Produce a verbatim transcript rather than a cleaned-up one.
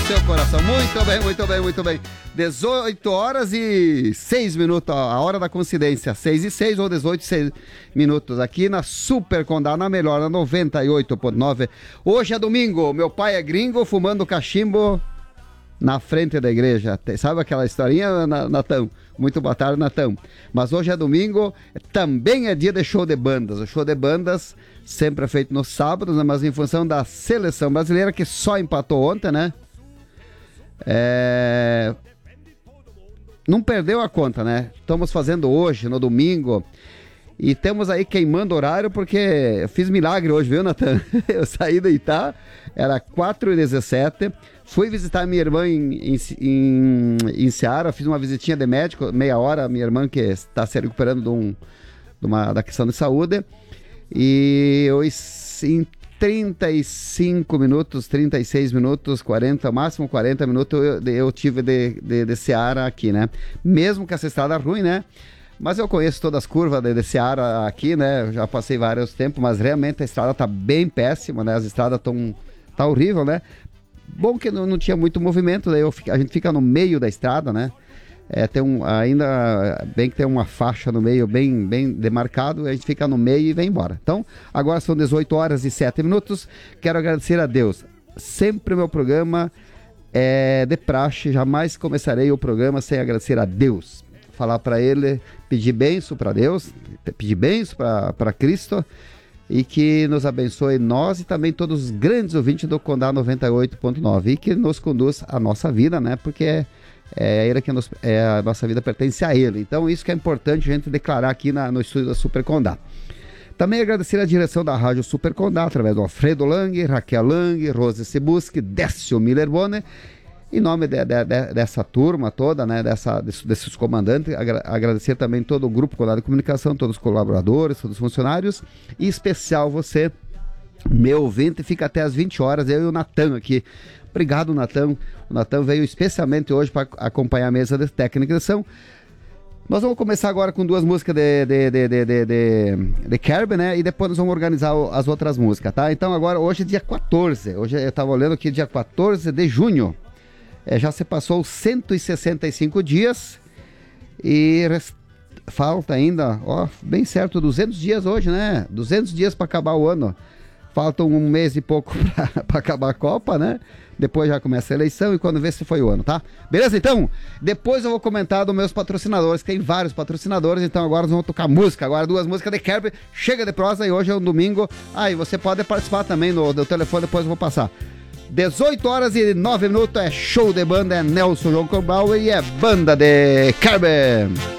seu coração. Muito bem, muito bem, muito bem. dezoito horas e seis minutos, a hora da coincidência. seis e seis ou dezoito e seis minutos aqui na Super Condá, na melhor, na noventa e oito ponto nove. Hoje é domingo, meu pai é gringo fumando cachimbo na frente da igreja. Sabe aquela historinha, Natão? Muito boa tarde, Natão. Mas hoje é domingo, também é dia de show de bandas. O show de bandas sempre é feito nos sábados, né? Mas em função da seleção brasileira, que só empatou ontem, né? É... Não perdeu a conta, né? Estamos fazendo hoje, no domingo, e temos aí queimando horário, porque eu fiz milagre hoje, viu, Natan? Eu saí da Itá, era quatro e dezessete, fui visitar minha irmã em, em, em, em Seara, fiz uma visitinha de médico, meia hora, minha irmã que está se recuperando de, um, de uma, da questão de saúde, e eu, em trinta e cinco minutos, trinta e seis minutos, quarenta, máximo quarenta minutos eu, eu tive de, de, de Seara aqui, né? Mesmo que essa estrada ruim, né? Mas eu conheço todas as curvas de, de Seara aqui, né? Eu já passei vários tempos, mas realmente a estrada tá bem péssima, né? As estradas estão... tá horrível, né? Bom que não, não tinha muito movimento, daí eu, a gente fica no meio da estrada, né? É, tem um, ainda bem que tem uma faixa no meio bem, bem demarcado, a gente fica no meio e vem embora. Então, agora são dezoito horas e sete minutos. Quero agradecer a Deus. Sempre o meu programa é de praxe, jamais começarei o programa sem agradecer a Deus. Falar para Ele, pedir bênção para Deus, pedir bênção para Cristo, e que nos abençoe nós e também todos os grandes ouvintes do Condá noventa e oito ponto nove, e que nos conduz a nossa vida, né? Porque é, é, ele que nos, é, a nossa vida pertence a Ele. Então isso que é importante a gente declarar aqui na, no estúdio da Super Condá. Também agradecer a direção da Rádio Super Condá, através do Alfredo Lang, Raquel Lang, Rose Sebuski, Décio Miller-Bone. Em nome de, de, de, dessa turma toda, né, dessa, desses, desses comandantes, agra, agradecer também todo o Grupo Condá de Comunicação, todos os colaboradores, todos os funcionários, e em especial você, meu ouvinte, fica até às vinte horas, eu e o Natan aqui. Obrigado, Natan. O Natan veio especialmente hoje para acompanhar a mesa de técnica de edição. Nós vamos começar agora com duas músicas de, de, de, de, de, de, de Kirby, né? E depois nós vamos organizar as outras músicas, tá? Então agora, hoje é dia quatorze. Hoje eu estava olhando aqui, dia quatorze de junho. É, já se passou cento e sessenta e cinco dias e rest... falta ainda, ó, bem certo, duzentos dias hoje, né? duzentos dias para acabar o ano. Faltam um mês e pouco para acabar a Copa, né? Depois já começa a eleição e quando vê se foi o ano, tá? Beleza, então? Depois eu vou comentar dos meus patrocinadores, que tem vários patrocinadores, então agora nós vamos tocar música. Agora duas músicas de Kirby, chega de prosa, e hoje é um domingo. Ah, e você pode participar também no, no telefone, depois eu vou passar. dezoito horas e nove minutos, é show de banda, é Nelson João Corbauer e é banda de Kirby.